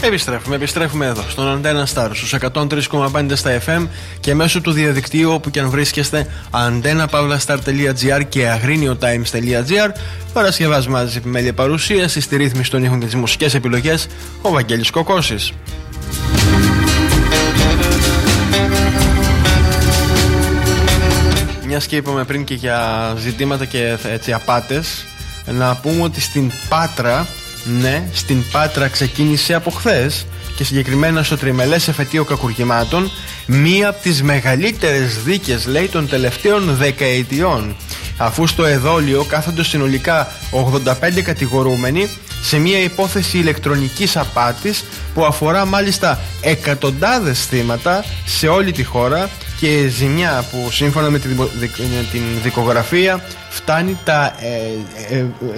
Επιστρέφουμε εδώ στον Αντένα Star στους 103,5 στα FM και μέσω του διαδικτύου όπου και αν βρίσκεστε, antena-star.gr και agriniotimes.gr. Παρασκευάζει μαζί επιμέλεια παρουσίαση, στη ρύθμιση των ήχων και τις μουσικές επιλογές ο Βαγγέλης Κοκώσης. Μιας και είπαμε πριν και για ζητήματα και έτσι απάτες, να πούμε ότι στην Πάτρα, ναι, στην Πάτρα ξεκίνησε από χθες και συγκεκριμένα στο τριμελές εφετείο κακουργημάτων μία από τις μεγαλύτερες δίκες, λέει, των τελευταίων δεκαετιών, αφού στο εδόλιο κάθονται συνολικά 85 κατηγορούμενοι σε μία υπόθεση ηλεκτρονικής απάτης που αφορά μάλιστα εκατοντάδες θύματα σε όλη τη χώρα, και ζημιά που σύμφωνα με την δικογραφία φτάνει τα